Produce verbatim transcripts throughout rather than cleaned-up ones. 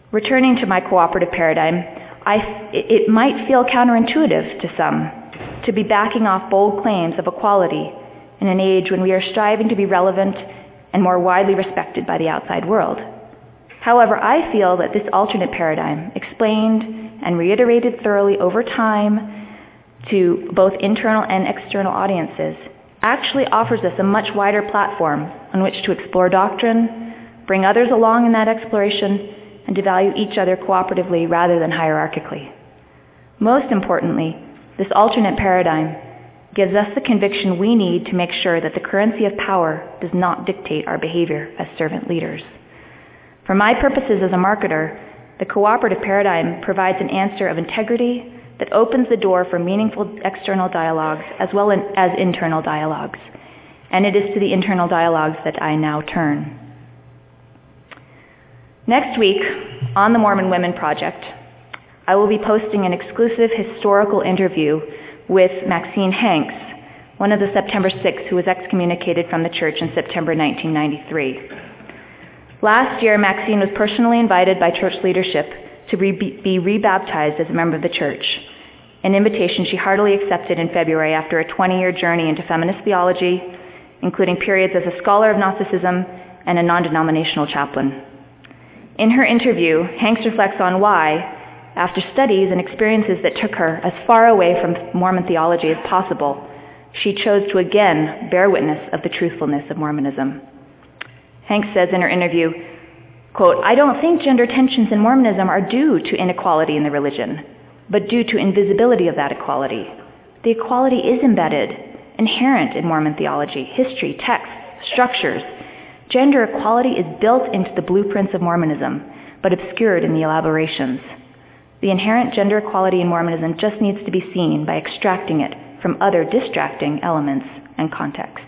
Returning to my cooperative paradigm, I, it might feel counterintuitive to some to be backing off bold claims of equality in an age when we are striving to be relevant and more widely respected by the outside world. However, I feel that this alternate paradigm, explained and reiterated thoroughly over time to both internal and external audiences, actually offers us a much wider platform on which to explore doctrine, bring others along in that exploration, and to value each other cooperatively rather than hierarchically. Most importantly, this alternate paradigm gives us the conviction we need to make sure that the currency of power does not dictate our behavior as servant leaders. For my purposes as a marketer, the cooperative paradigm provides an answer of integrity that opens the door for meaningful external dialogues as well as internal dialogues. And it is to the internal dialogues that I now turn. Next week, on the Mormon Women Project, I will be posting an exclusive historical interview with Maxine Hanks, one of the September sixth who was excommunicated from the church in September nineteen ninety-three. Last year, Maxine was personally invited by church leadership to re- be rebaptized as a member of the church, an invitation she heartily accepted in February after a twenty-year journey into feminist theology, including periods as a scholar of Gnosticism and a non-denominational chaplain. In her interview, Hanks reflects on why, after studies and experiences that took her as far away from Mormon theology as possible, she chose to again bear witness of the truthfulness of Mormonism. Hanks says in her interview, quote, "I don't think gender tensions in Mormonism are due to inequality in the religion, but due to invisibility of that equality. The equality is embedded, inherent in Mormon theology, history, texts, structures. Gender equality is built into the blueprints of Mormonism, but obscured in the elaborations. The inherent gender equality in Mormonism just needs to be seen by extracting it from other distracting elements and contexts."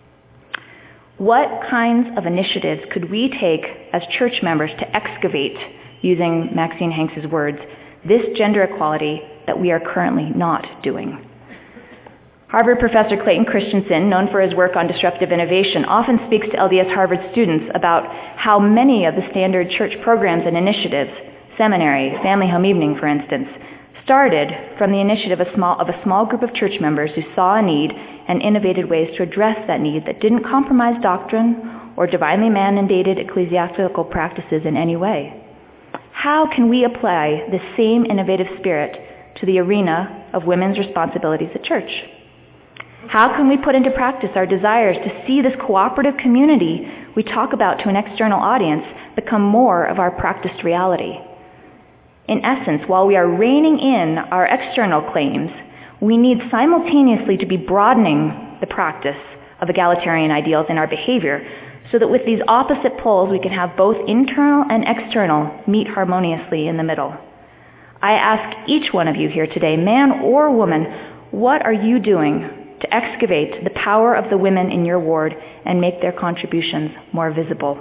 What kinds of initiatives could we take as church members to excavate, using Maxine Hanks' words, this gender equality that we are currently not doing? Harvard professor Clayton Christensen, known for his work on disruptive innovation, often speaks to L D S Harvard students about how many of the standard church programs and initiatives, seminary, family home evening, for instance, started from the initiative of a, small, of a small group of church members who saw a need and innovated ways to address that need that didn't compromise doctrine or divinely mandated ecclesiastical practices in any way. How can we apply the same innovative spirit to the arena of women's responsibilities at church? How can we put into practice our desires to see this cooperative community we talk about to an external audience become more of our practiced reality? In essence, while we are reining in our external claims, we need simultaneously to be broadening the practice of egalitarian ideals in our behavior so that with these opposite poles we can have both internal and external meet harmoniously in the middle. I ask each one of you here today, man or woman, what are you doing to excavate the power of the women in your ward and make their contributions more visible?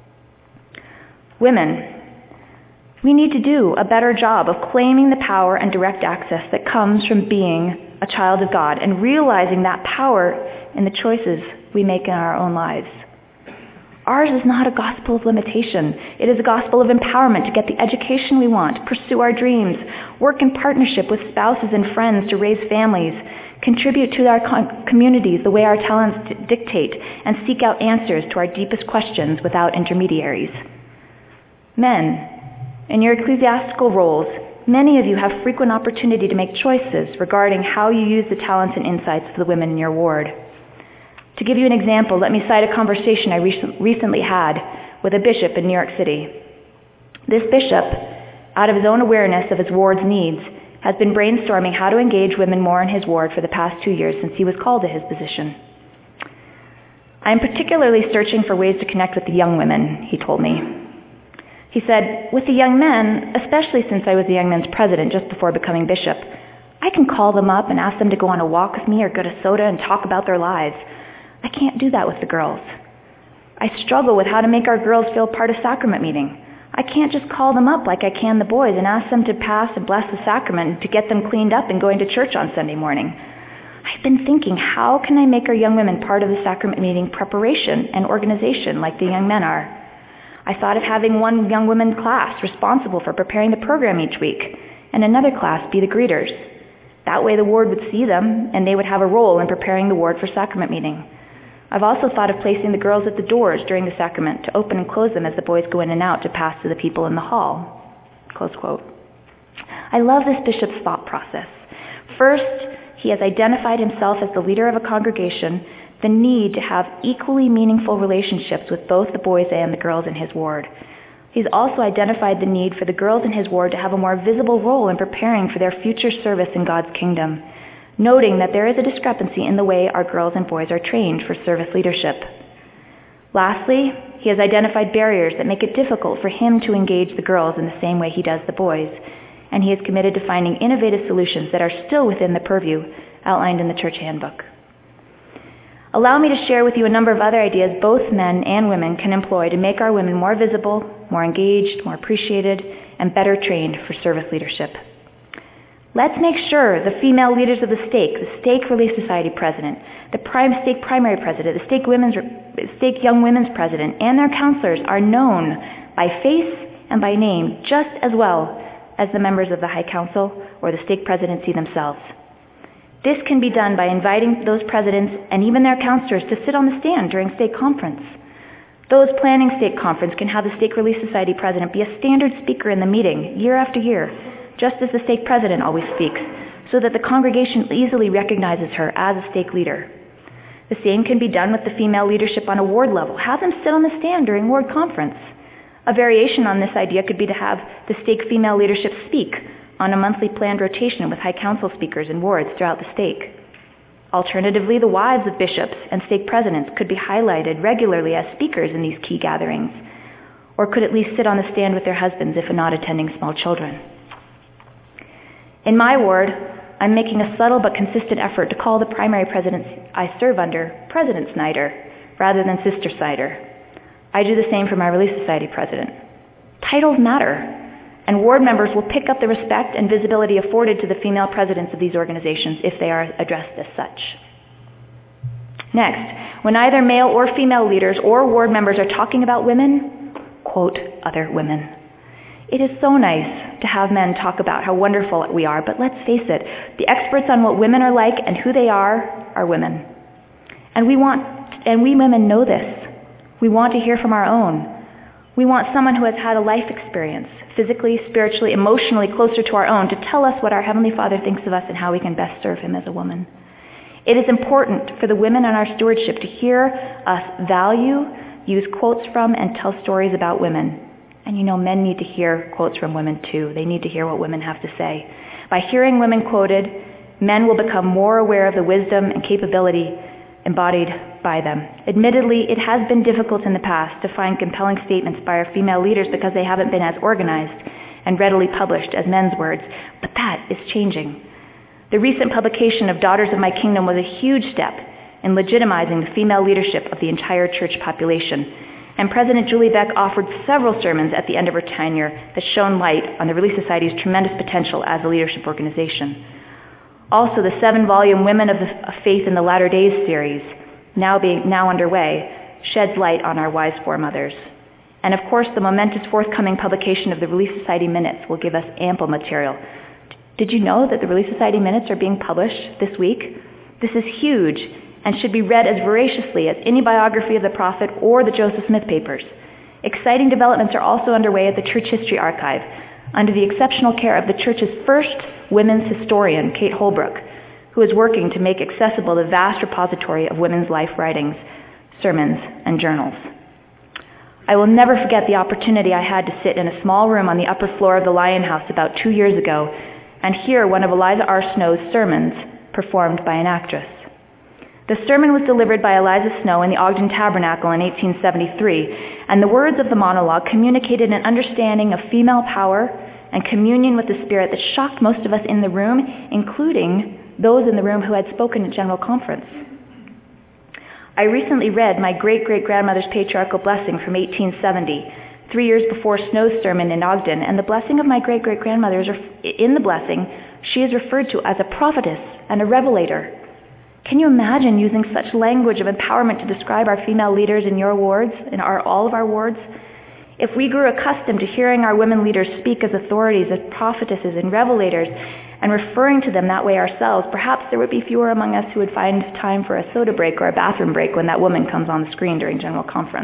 Women, we need to do a better job of claiming the power and direct access that comes from being a child of God and realizing that power in the choices we make in our own lives. Ours is not a gospel of limitation. It is a gospel of empowerment to get the education we want, pursue our dreams, work in partnership with spouses and friends to raise families, contribute to our con- communities the way our talents d- dictate, and seek out answers to our deepest questions without intermediaries. Men, in your ecclesiastical roles, many of you have frequent opportunity to make choices regarding how you use the talents and insights of the women in your ward. To give you an example, let me cite a conversation I re- recently had with a bishop in New York City. This bishop, out of his own awareness of his ward's needs, has been brainstorming how to engage women more in his ward for the past two years since he was called to his position. I am particularly searching for ways to connect with the young women, he told me. He said, with the young men, especially since I was the young men's president just before becoming bishop, I can call them up and ask them to go on a walk with me or go to soda and talk about their lives. I can't do that with the girls. I struggle with how to make our girls feel part of sacrament meeting. I can't just call them up like I can the boys and ask them to pass and bless the sacrament to get them cleaned up and going to church on Sunday morning. I've been thinking, how can I make our young women part of the sacrament meeting preparation and organization like the young men are? I thought of having one young women's class responsible for preparing the program each week, and another class be the greeters. That way the ward would see them, and they would have a role in preparing the ward for sacrament meeting. I've also thought of placing the girls at the doors during the sacrament to open and close them as the boys go in and out to pass to the people in the hall. Close quote. I love this bishop's thought process. First, he has identified himself as the leader of a congregation, the need to have equally meaningful relationships with both the boys and the girls in his ward. He's also identified the need for the girls in his ward to have a more visible role in preparing for their future service in God's kingdom, noting that there is a discrepancy in the way our girls and boys are trained for service leadership. Lastly, he has identified barriers that make it difficult for him to engage the girls in the same way he does the boys, and he is committed to finding innovative solutions that are still within the purview outlined in the church handbook. Allow me to share with you a number of other ideas both men and women can employ to make our women more visible, more engaged, more appreciated, and better trained for service leadership. Let's make sure the female leaders of the stake, the Stake Relief Society president, the prime stake primary president, the stake, women's, stake young women's president, and their counselors are known by face and by name just as well as the members of the High Council or the stake presidency themselves. This can be done by inviting those presidents and even their counselors to sit on the stand during stake conference. Those planning stake conference can have the Stake Relief Society president be a standard speaker in the meeting year after year, just as the stake president always speaks, so that the congregation easily recognizes her as a stake leader. The same can be done with the female leadership on a ward level. Have them sit on the stand during ward conference. A variation on this idea could be to have the stake female leadership speak on a monthly planned rotation with High Council speakers in wards throughout the stake. Alternatively, the wives of bishops and stake presidents could be highlighted regularly as speakers in these key gatherings, or could at least sit on the stand with their husbands if not attending small children. In my ward, I'm making a subtle but consistent effort to call the primary presidents I serve under President Snyder rather than Sister Snyder. I do the same for my Relief Society president. Titles matter, and ward members will pick up the respect and visibility afforded to the female presidents of these organizations if they are addressed as such. Next, when either male or female leaders or ward members are talking about women, quote other women. It is so nice to have men talk about how wonderful we are, but let's face it, the experts on what women are like and who they are are women. And we want, and we women know this. We want to hear from our own. We want someone who has had a life experience, physically, spiritually, emotionally closer to our own, to tell us what our Heavenly Father thinks of us and how we can best serve Him as a woman. It is important for the women on our stewardship to hear us value, use quotes from, and tell stories about women. And you know, men need to hear quotes from women too. They need to hear what women have to say. By hearing women quoted, men will become more aware of the wisdom and capability embodied by them. Admittedly, it has been difficult in the past to find compelling statements by our female leaders because they haven't been as organized and readily published as men's words, but that is changing. The recent publication of Daughters of My Kingdom was a huge step in legitimizing the female leadership of the entire church population, and President Julie Beck offered several sermons at the end of her tenure that shone light on the Relief Society's tremendous potential as a leadership organization. Also, the seven-volume Women of, the, of Faith in the Latter Days series, now being now underway, sheds light on our wise foremothers. And of course, the momentous forthcoming publication of the Relief Society Minutes will give us ample material. Did you know that the Relief Society Minutes are being published this week? This is huge and should be read as voraciously as any biography of the prophet or the Joseph Smith papers. Exciting developments are also underway at the Church History Archive, under the exceptional care of the Church's first women's historian, Kate Holbrook, who is working to make accessible the vast repository of women's life writings, sermons, and journals. I will never forget the opportunity I had to sit in a small room on the upper floor of the Lion House about two years ago and hear one of Eliza R. Snow's sermons performed by an actress. The sermon was delivered by Eliza Snow in the Ogden Tabernacle in eighteen seventy-three, and the words of the monologue communicated an understanding of female power and communion with the Spirit that shocked most of us in the room, including those in the room who had spoken at General Conference. I recently read my great-great-grandmother's patriarchal blessing from eighteen seventy, three years before Snow's sermon in Ogden, and the blessing of my great-great-grandmother is, in the blessing, she is referred to as a prophetess and a revelator. Can you imagine using such language of empowerment to describe our female leaders in your wards, in our, all of our wards? If we grew accustomed to hearing our women leaders speak as authorities, as prophetesses and revelators, and referring to them that way ourselves, perhaps there would be fewer among us who would find time for a soda break or a bathroom break when that woman comes on the screen during General Conference.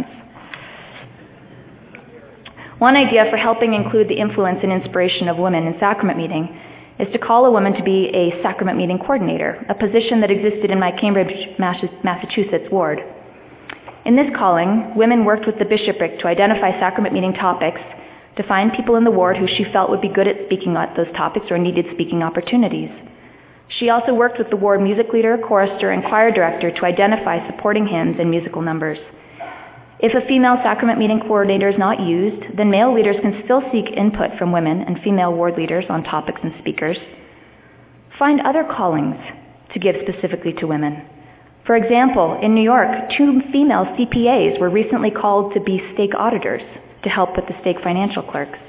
One idea for helping include the influence and inspiration of women in sacrament meeting is to call a woman to be a sacrament meeting coordinator, a position that existed in my Cambridge, Massachusetts ward. In this calling, women worked with the bishopric to identify sacrament meeting topics, to find people in the ward who she felt would be good at speaking at those topics or needed speaking opportunities. She also worked with the ward music leader, chorister, and choir director to identify supporting hymns and musical numbers. If a female sacrament meeting coordinator is not used, then male leaders can still seek input from women and female ward leaders on topics and speakers. Find other callings to give specifically to women. For example, in New York, two female C P As were recently called to be stake auditors to help with the stake financial clerks.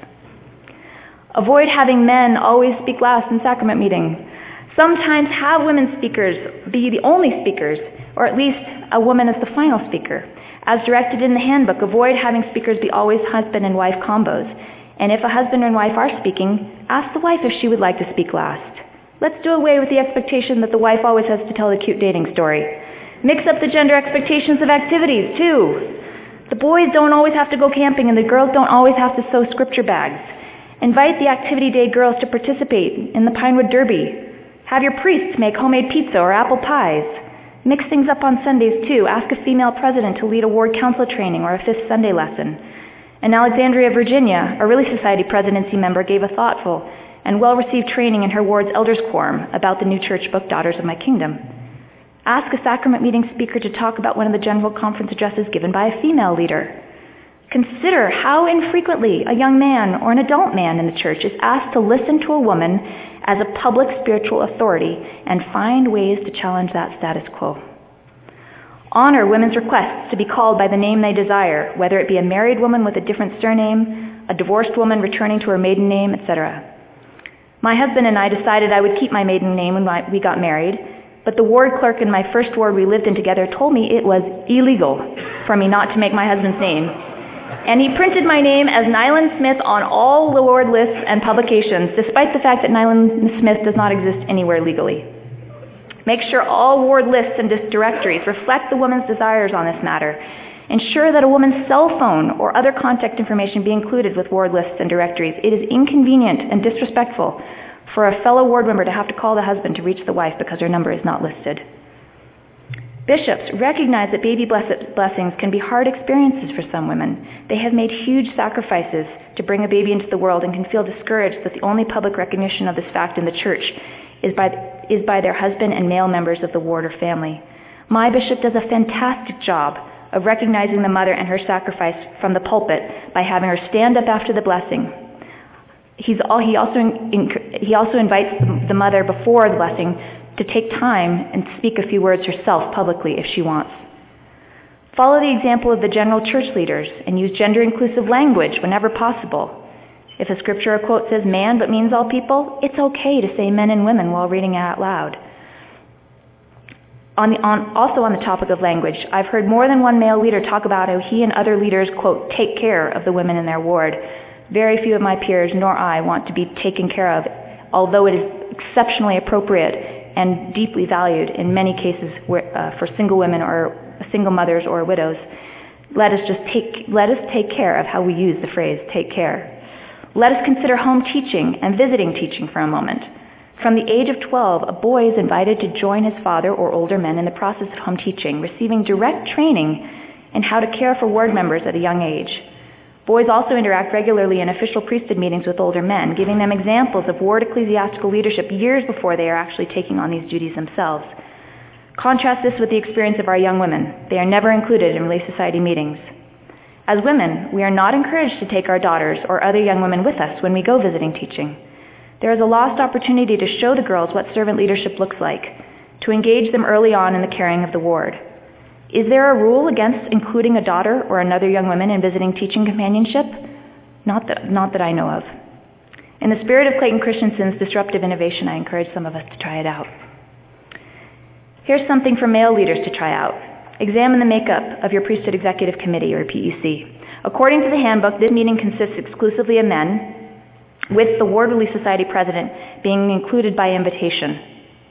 Avoid having men always speak last in sacrament meeting. Sometimes have women speakers be the only speakers, or at least a woman as the final speaker. As directed in the handbook, avoid having speakers be always husband and wife combos. And if a husband and wife are speaking, ask the wife if she would like to speak last. Let's do away with the expectation that the wife always has to tell the cute dating story. Mix up the gender expectations of activities, too. The boys don't always have to go camping and the girls don't always have to sew scripture bags. Invite the activity day girls to participate in the Pinewood Derby. Have your priests make homemade pizza or apple pies. Mix things up on Sundays, too. Ask a female president to lead a ward council training or a fifth Sunday lesson. In Alexandria, Virginia, a Relief Society presidency member gave a thoughtful and well-received training in her ward's elders quorum about the new church book, Daughters of My Kingdom. Ask a sacrament meeting speaker to talk about one of the General Conference addresses given by a female leader. Consider how infrequently a young man or an adult man in the church is asked to listen to a woman as a public spiritual authority and find ways to challenge that status quo. Honor women's requests to be called by the name they desire, whether it be a married woman with a different surname, a divorced woman returning to her maiden name, et cetera. My husband and I decided I would keep my maiden name when we got married, but the ward clerk in my first ward we lived in together told me it was illegal for me not to make my husband's name. And he printed my name as Nyland Smith on all the ward lists and publications, despite the fact that Nyland Smith does not exist anywhere legally. Make sure all ward lists and directories reflect the woman's desires on this matter. Ensure that a woman's cell phone or other contact information be included with ward lists and directories. It is inconvenient and disrespectful for a fellow ward member to have to call the husband to reach the wife because her number is not listed. Bishops recognize that baby blessings can be hard experiences for some women. They have made huge sacrifices to bring a baby into the world and can feel discouraged that the only public recognition of this fact in the church is by, is by their husband and male members of the ward or family. My bishop does a fantastic job of recognizing the mother and her sacrifice from the pulpit by having her stand up after the blessing. He's all, he, also in, he also invites the mother before the blessing to take time and speak a few words herself publicly if she wants. Follow the example of the general church leaders and use gender-inclusive language whenever possible. If a scripture or quote says man but means all people, it's okay to say men and women while reading it out loud. On the, on, also on the topic of language, I've heard more than one male leader talk about how he and other leaders, quote, take care of the women in their ward. Very few of my peers, nor I, want to be taken care of, although it is exceptionally appropriate and deeply valued in many cases where, uh, for single women or single mothers or widows. Let us just take, let us take care of how we use the phrase, take care. Let us consider home teaching and visiting teaching for a moment. From the age of twelve, a boy is invited to join his father or older men in the process of home teaching, receiving direct training in how to care for ward members at a young age. Boys also interact regularly in official priesthood meetings with older men, giving them examples of ward ecclesiastical leadership years before they are actually taking on these duties themselves. Contrast this with the experience of our young women. They are never included in Relief Society meetings. As women, we are not encouraged to take our daughters or other young women with us when we go visiting teaching. There is a lost opportunity to show the girls what servant leadership looks like, to engage them early on in the caring of the ward. Is there a rule against including a daughter or another young woman in visiting teaching companionship? Not that, not that I know of. In the spirit of Clayton Christensen's disruptive innovation, I encourage some of us to try it out. Here's something for male leaders to try out. Examine the makeup of your Priesthood Executive Committee, or P E C. According to the handbook, this meeting consists exclusively of men, with the Ward Relief Society president being included by invitation.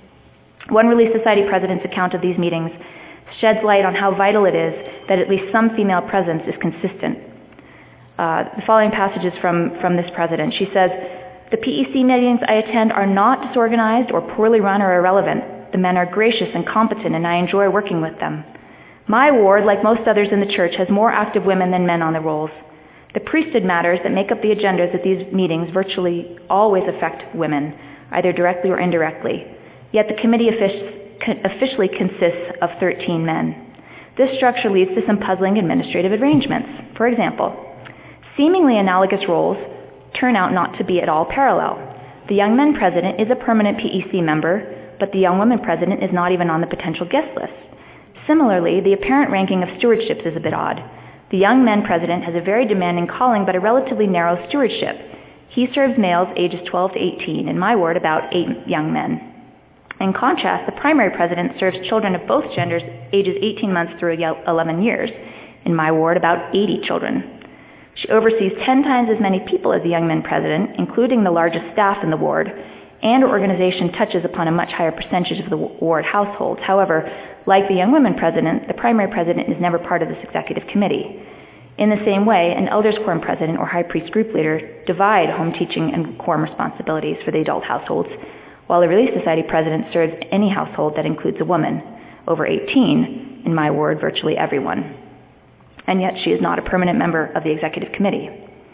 One Relief Society president's account of these meetings sheds light on how vital it is that at least some female presence is consistent. Uh, the following passage is from, from this president. She says, "The P E C meetings I attend are not disorganized or poorly run or irrelevant. The men are gracious and competent, and I enjoy working with them. My ward, like most others in the church, has more active women than men on the rolls. The priesthood matters that make up the agendas at these meetings virtually always affect women, either directly or indirectly. Yet the committee officially consists of thirteen men. This structure leads to some puzzling administrative arrangements. For example, seemingly analogous roles turn out not to be at all parallel. The young men president is a permanent P E C member, but the young women president is not even on the potential guest list. Similarly, the apparent ranking of stewardships is a bit odd. The young men president has a very demanding calling, but a relatively narrow stewardship. He serves males ages twelve to eighteen, in my ward about eight young men. In contrast, the primary president serves children of both genders ages eighteen months through eleven years, in my ward about eighty children. She oversees ten times as many people as the young men president, including the largest staff in the ward, and her organization touches upon a much higher percentage of the ward households. However, like the young women president, the primary president is never part of this executive committee. In the same way, an elders quorum president or high priest group leader divide home teaching and quorum responsibilities for the adult households, while the Relief Society president serves any household that includes a woman over eighteen, in my ward, virtually everyone. And yet she is not a permanent member of the executive committee."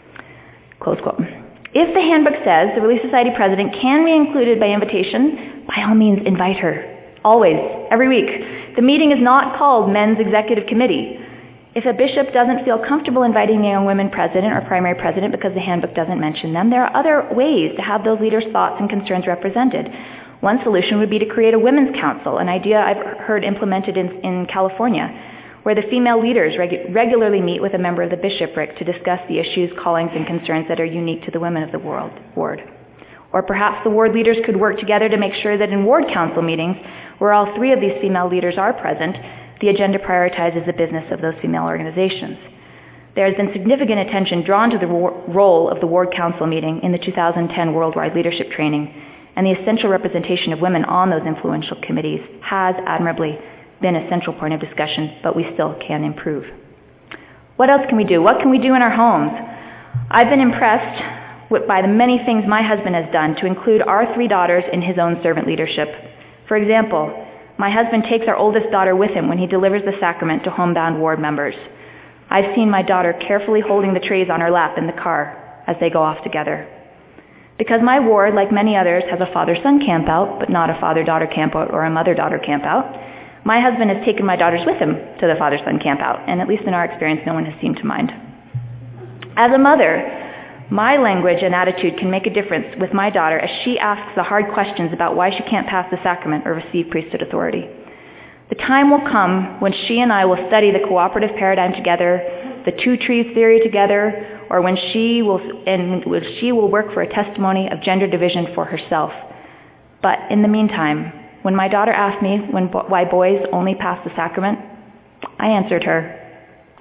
Close quote. If the handbook says the Relief Society president can be included by invitation, by all means invite her. Always, every week. The meeting is not called Men's Executive Committee. If a bishop doesn't feel comfortable inviting the young women president or primary president because the handbook doesn't mention them, there are other ways to have those leaders' thoughts and concerns represented. One solution would be to create a women's council, an idea I've heard implemented in, in California, where the female leaders regu- regularly meet with a member of the bishopric to discuss the issues, callings, and concerns that are unique to the women of the world, ward. Or perhaps the ward leaders could work together to make sure that in ward council meetings, where all three of these female leaders are present, the agenda prioritizes the business of those female organizations. There has been significant attention drawn to the ro- role of the ward council meeting in the two thousand ten Worldwide Leadership Training, and the essential representation of women on those influential committees has admirably been a central point of discussion, but we still can improve. What else can we do? What can we do in our homes? I've been impressed with, by the many things my husband has done to include our three daughters in his own servant leadership. For example, my husband takes our oldest daughter with him when he delivers the sacrament to homebound ward members. I've seen my daughter carefully holding the trays on her lap in the car as they go off together. Because my ward, like many others, has a father-son campout, but not a father-daughter campout or a mother-daughter campout, my husband has taken my daughters with him to the father-son campout, and at least in our experience, no one has seemed to mind. As a mother, my language and attitude can make a difference with my daughter as she asks the hard questions about why she can't pass the sacrament or receive priesthood authority. The time will come when she and I will study the cooperative paradigm together, the two trees theory together, or when she will and she will work for a testimony of gender division for herself. But in the meantime, when my daughter asked me when, why boys only pass the sacrament, I answered her,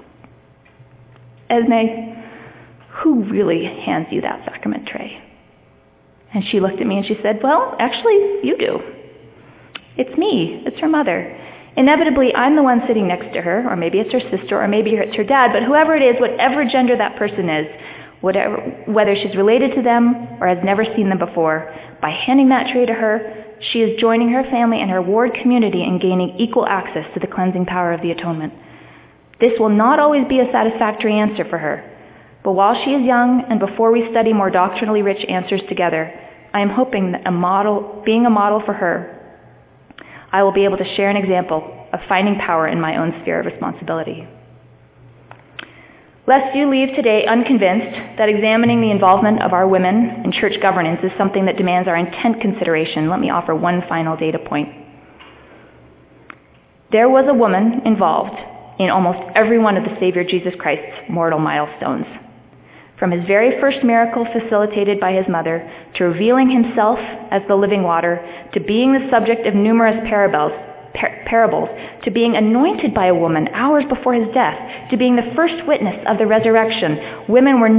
"Esme, who really hands you that sacrament tray?" And she looked at me and she said, "Well, actually, you do. It's me. It's her mother. Inevitably, I'm the one sitting next to her, or maybe it's her sister, or maybe it's her dad, but whoever it is, whatever gender that person is, whatever, whether she's related to them or has never seen them before, by handing that tray to her, she is joining her family and her ward community in gaining equal access to the cleansing power of the atonement. This will not always be a satisfactory answer for her, but while she is young and before we study more doctrinally rich answers together, I am hoping that a model, being a model for her, I will be able to share an example of finding power in my own sphere of responsibility. Lest you leave today unconvinced that examining the involvement of our women in church governance is something that demands our intent consideration, let me offer one final data point. There was a woman involved in almost every one of the Savior Jesus Christ's mortal milestones. From his very first miracle facilitated by his mother, to revealing himself as the living water, to being the subject of numerous parables, par- parables, to being anointed by a woman hours before his death, to being the first witness of the resurrection. Women were